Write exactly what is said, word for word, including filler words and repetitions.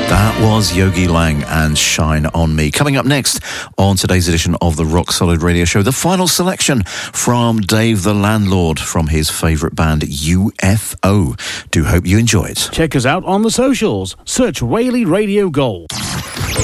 That was Yogi Lang and Shine On Me. Coming up next on today's edition of the Rock Solid Radio Show, the final selection from Dave the Landlord from his favourite band U F O. Do hope you enjoy it. Check us out on the socials. Search Whaley Radio Gold.